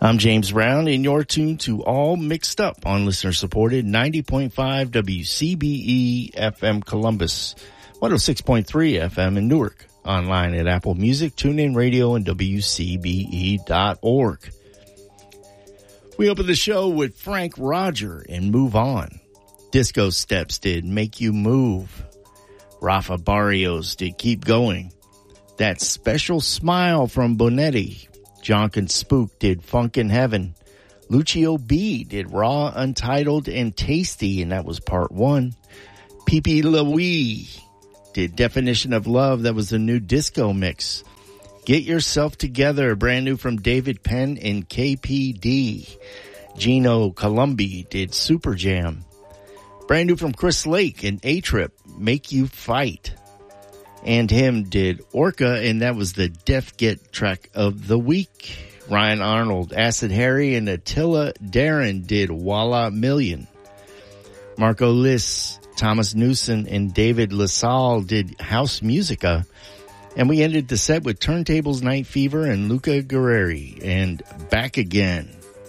I'm James Brown, and you're tuned to All Mixed Up on listener-supported 90.5 WCBE FM Columbus, 106.3 FM in Newark, online at Apple Music, TuneIn Radio, and WCBE.org. We opened the show with Frank Roger and Move On. Disco Steps did Make You Move. Rafa Barrios did Keep Going. That Special Smile from Bonetti. Jonkin Spook did Funk in Heaven. Lucio B did Raw, Untitled, and Tasty, and that was part 1. Pepe Louie did Definition of Love. That was the new disco mix. Get Yourself Together, brand new from David Penn and KPD. Gino Colombi did Super Jam. Brand new from Chris Lake and A-Trip, Make You Fight. And him did Orca, and that was the Def Get track of the week. Ryan Arnold, Acid Harry, and Attila Darren did Walla Million. Marco Liss, Thomas Newson, and David LaSalle did House Musica. And we ended the set with Turntables Night Fever and Luca Guerreri and Back Again.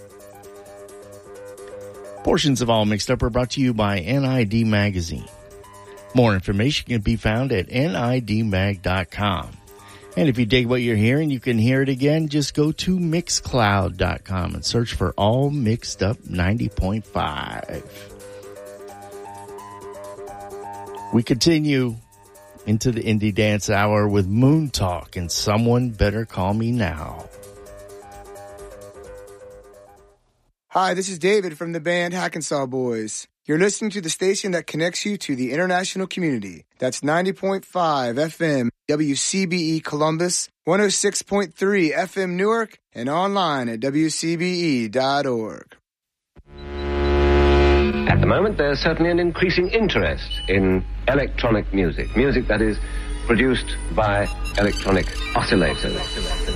Portions of All Mixed Up are brought to you by NID Magazine. More information can be found at nidmag.com. And if you dig what you're hearing, you can hear it again. Just go to mixcloud.com and search for All Mixed Up 90.5. We continue into the Indie Dance Hour with Moon Talk and Someone Better Call Me Now. Hi, this is David from the band Hackensaw Boys. You're listening to the station that connects you to the international community. That's 90.5 FM WCBE Columbus, 106.3 FM Newark, and online at WCBE.org. At the moment, there's certainly an increasing interest in electronic music, music that is produced by electronic oscillators.